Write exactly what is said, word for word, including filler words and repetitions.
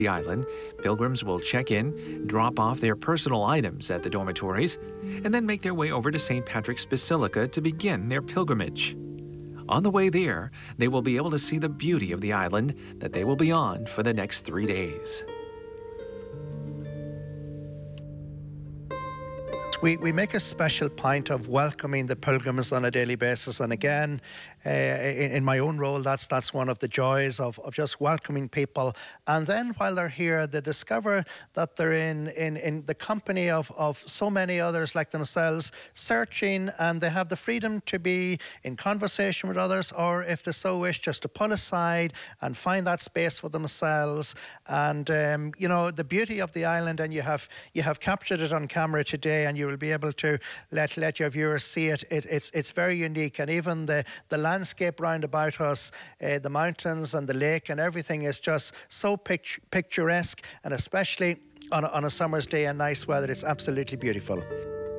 the island, pilgrims will check in, drop off their personal items at the dormitories, and then make their way over to Saint Patrick's Basilica to begin their pilgrimage. On the way there, they will be able to see the beauty of the island that they will be on for the next three days. We, we make a special point of welcoming the pilgrims on a daily basis. And again, uh, in, in my own role, that's that's one of the joys of, of just welcoming people. And then while they're here, they discover that they're in, in, in the company of, of so many others like themselves, searching, and they have the freedom to be in conversation with others, or if they so wish, just to pull aside and find that space for themselves. And, um, you know, the beauty of the island, and you have, you have captured it on camera today, and you will be able to let let your viewers see it. it it's it's very unique, and even the the landscape round about us, uh, the mountains and the lake and everything is just so pict- picturesque, and especially on a, on a summer's day and nice weather, it's absolutely beautiful.